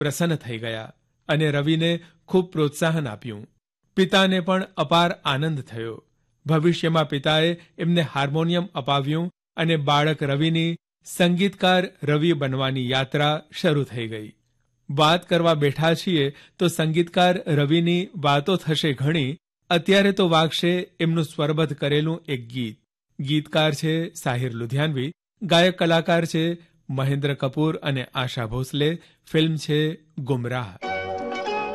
પ્રસન્ન થઈ ગયા અને રવિને ખૂબ પ્રોત્સાહન આપ્યું. પિતાને પણ અપાર આનંદ થયો. ભવિષ્યમાં પિતાએ એમને હાર્મોનિયમ અપાવ્યું અને બાળક રવિની સંગીતકાર રવિ બનવાની યાત્રા શરૂ થઈ ગઈ. વાત કરવા બેઠા છીએ તો સંગીતકાર રવિની વાતો થશે ઘણી. અત્યારે તો વાગશે એમનું સ્વરબદ્ધ કરેલું એક ગીત. ગીતકાર છે સાહિર લુધિયાનવી, ગાયક કલાકાર છે મહેન્દ્ર કપૂર અને આશા ભોસલે. ફિલ્મ છે ગુમરાહ.